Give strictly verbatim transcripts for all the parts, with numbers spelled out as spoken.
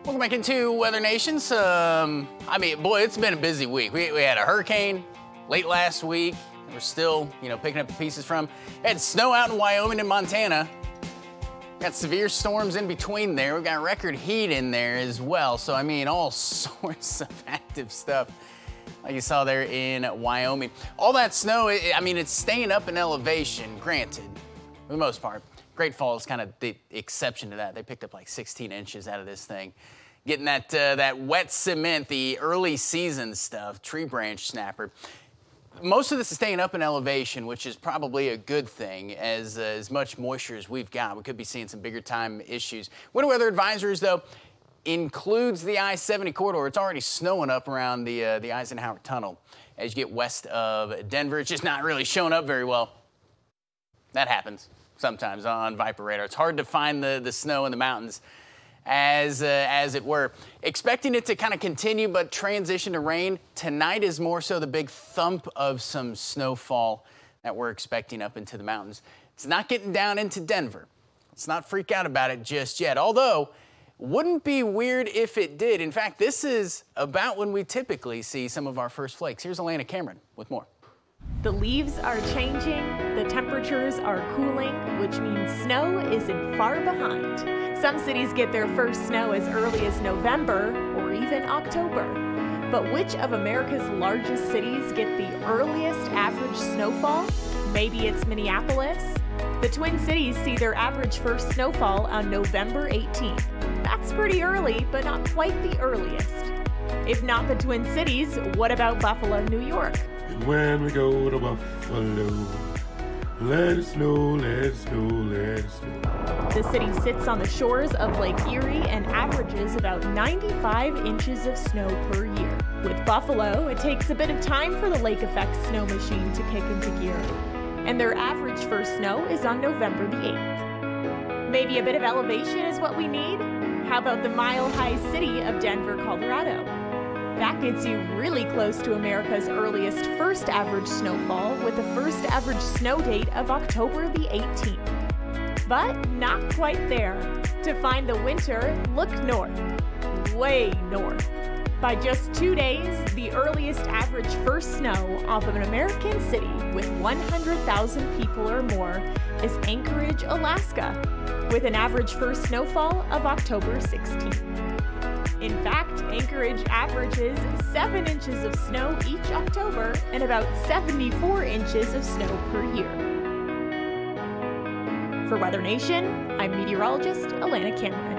Welcome back into Weather Nation. Um, I mean, boy, it's been a busy week. We, we had a hurricane late last week. We're still, you know, picking up the pieces from. Had snow out in Wyoming and Montana. Got severe storms in between there. We've got record heat in there as well. So, I mean, all sorts of active stuff like you saw there in Wyoming. All that snow, I mean, it's staying up in elevation, granted, for the most part. Great Falls is kind of the exception to that. They picked up like sixteen inches out of this thing. Getting that uh, that wet cement, the early season stuff, tree branch snapper. Most of this is staying up in elevation, which is probably a good thing. As uh, as much moisture as we've got, we could be seeing some bigger time issues. Winter weather advisories, though, includes the I seventy corridor. It's already snowing up around the uh, the Eisenhower Tunnel as you get west of Denver. It's just not really showing up very well. That happens sometimes on Viper radar. It's hard to find the, the snow in the mountains, as uh, as it were. Expecting it to kind of continue, but transition to rain. Tonight is more so the big thump of some snowfall that we're expecting up into the mountains. It's not getting down into Denver. Let's not freak out about it just yet, although wouldn't be weird if it did. In fact, this is about when we typically see some of our first flakes. Here's Alana Cameron with more. The leaves are changing, the temperatures are cooling, which means snow isn't far behind. Some cities get their first snow as early as November or even October. But which of America's largest cities get the earliest average snowfall? Maybe it's Minneapolis? The Twin Cities see their average first snowfall on November eighteenth. That's pretty early, but not quite the earliest. If not the Twin Cities, what about Buffalo, New York? And when we go to Buffalo, let it snow, let it snow, let it snow. The city sits on the shores of Lake Erie and averages about ninety-five inches of snow per year. With Buffalo, it takes a bit of time for the lake effect snow machine to kick into gear. And their average first snow is on November the eighth. Maybe a bit of elevation is what we need? How about the mile-high city of Denver, Colorado? That gets you really close to America's earliest first average snowfall with the first average snow date of October the eighteenth. But not quite there. To find the winter, look north, way north. By just two days, the earliest average first snow off of an American city with one hundred thousand people or more is Anchorage, Alaska, with an average first snowfall of October sixteenth. In fact, Anchorage averages seven inches of snow each October and about seventy-four inches of snow per year. For Weather Nation, I'm meteorologist Alana Cameron.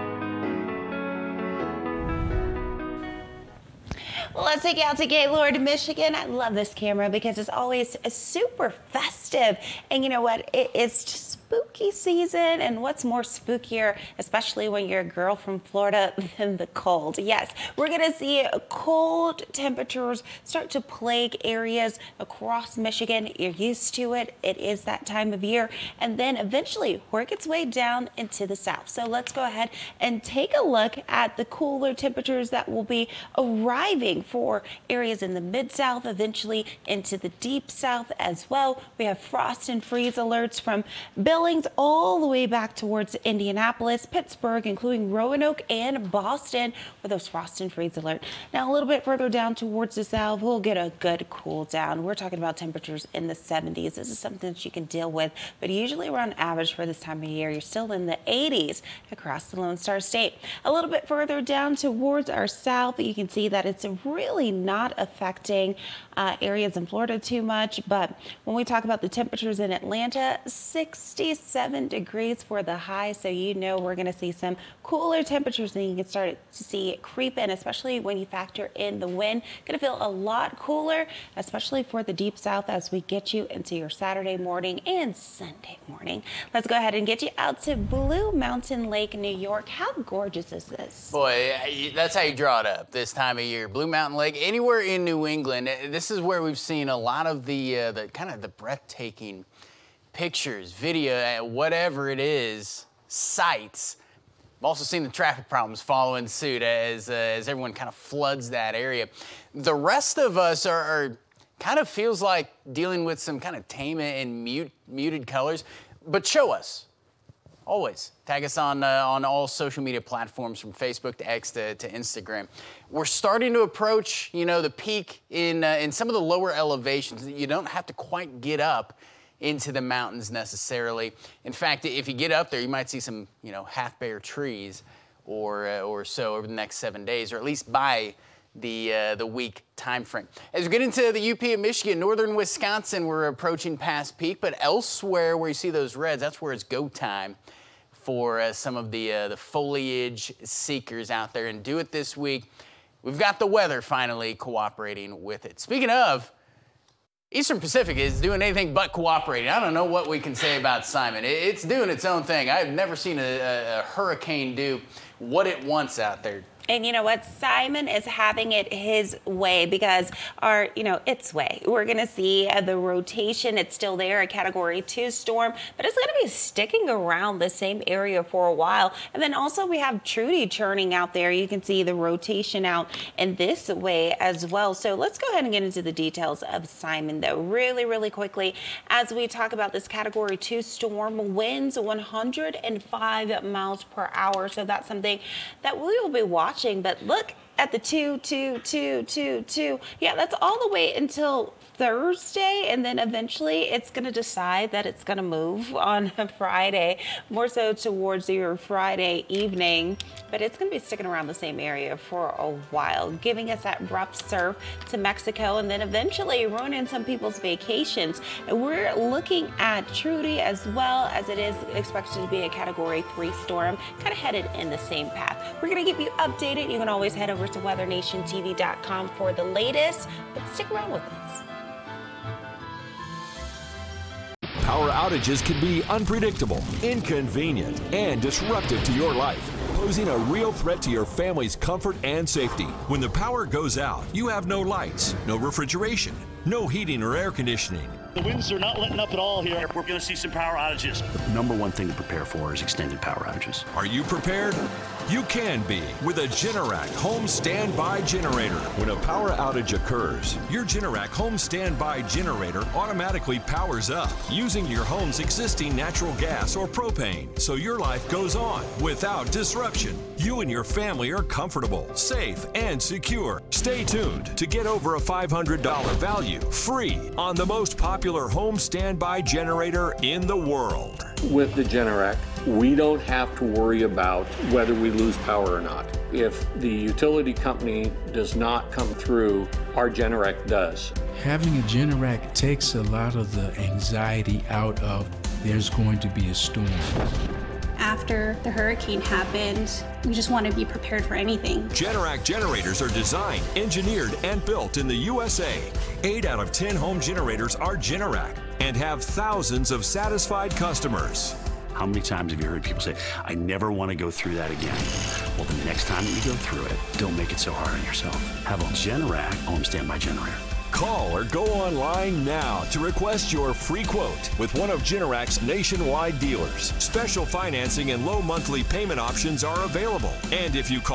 Well, let's take you out to Gaylord, Michigan. I love this camera because it's always super festive. And you know what? It, it's just spooky season. And what's more spookier, especially when you're a girl from Florida, than the cold? Yes, we're going to see cold temperatures start to plague areas across Michigan. You're used to it. It is that time of year. And then eventually work its way down into the south. So let's go ahead and take a look at the cooler temperatures that will be arriving for areas in the mid-south, eventually into the deep south as well. We have frost and freeze alerts from Billings all the way back towards Indianapolis, Pittsburgh, including Roanoke and Boston with those frost and freeze alert. Now a little bit further down towards the south, we'll get a good cool down. We're talking about temperatures in the seventies. This is something that you can deal with, but usually around average for this time of year, you're still in the eighties across the Lone Star State. A little bit further down towards our south, you can see that it's really not affecting uh, areas in Florida too much. But when we talk about the temperatures in Atlanta, sixty-seven degrees for the high. So you know we're going to see some cooler temperatures and you can start to see it creep in, especially when you factor in the wind. Going to feel a lot cooler, especially for the deep south as we get you into your Saturday morning and Sunday morning. Let's go ahead and get you out to Blue Mountain Lake, New York. How gorgeous is this? Boy, that's how you draw it up this time of year. Blue Mountain Lake, anywhere in New England, this is where we've seen a lot of the, uh, the kind of the breathtaking pictures, video, whatever it is, sights. I've also seen the traffic problems following suit as, uh, as everyone kind of floods that area. The rest of us are, are kind of feels like dealing with some kind of tame and mute, muted colors. But show us. always, tag us on uh, on all social media platforms from Facebook to X to, to Instagram. We're starting to approach, you know, the peak in uh, in some of the lower elevations. You don't have to quite get up into the mountains necessarily. In fact, if you get up there, you might see some, you know, half-bare trees or uh, or so over the next seven days, or at least by the uh, the week time frame. As we get into the U P of Michigan, northern Wisconsin, we're approaching past peak, but elsewhere where you see those reds, that's where it's go time for uh, some of the uh, the foliage seekers out there. And do it this week. We've got the weather finally cooperating with it. Speaking of, Eastern Pacific is doing anything but cooperating. I don't know what we can say about Simon. It's doing its own thing. I've never seen a, a, a hurricane do what it wants out there. And you know what? Simon is having it his way because our, you know, its way. We're going to see uh, the rotation. It's still there, a category two storm, but it's going to be sticking around the same area for a while. And then also we have Trudy churning out there. You can see the rotation out in this way as well. So let's go ahead and get into the details of Simon, though, really, really quickly. As we talk about this category two storm, winds one hundred five miles per hour. So that's something that we will be watching. But look at the two, two, two, two, two. Yeah, that's all the way until Thursday, and then eventually it's going to decide that it's going to move on a Friday, more so towards your Friday evening. But it's going to be sticking around the same area for a while, giving us that rough surf to Mexico, and then eventually ruining some people's vacations. And we're looking at Trudy as well, as it is expected to be a category three storm, kind of headed in the same path. We're going to keep you updated. You can always head over to weather nation T V dot com for the latest, but stick around with us. Power outages can be unpredictable, inconvenient, and disruptive to your life, posing a real threat to your family's comfort and safety. When the power goes out, you have no lights, no refrigeration, no heating or air conditioning. The winds are not letting up at all here. We're going to see some power outages. The number one thing to prepare for is extended power outages. Are you prepared? You can be with a Generac home standby generator. When a power outage occurs, your Generac home standby generator automatically powers up using your home's existing natural gas or propane, so your life goes on without disruption. You and your family are comfortable, safe, and secure. Stay tuned to get over a five hundred dollars value free on the most popular home standby generator in the world. With the Generac, we don't have to worry about whether we lose power or not. If the utility company does not come through, our Generac does. Having a Generac takes a lot of the anxiety out of there's going to be a storm. After the hurricane happened, we just want to be prepared for anything. Generac generators are designed, engineered, and built in the U S A. Eight out of ten home generators are Generac and have thousands of satisfied customers. How many times have you heard people say, I never want to go through that again? Well, the next time that you go through it, don't make it so hard on yourself. Have a Generac home standby generator. Call or go online now to request your free quote with one of Generac's nationwide dealers. Special financing and low monthly payment options are available. And if you call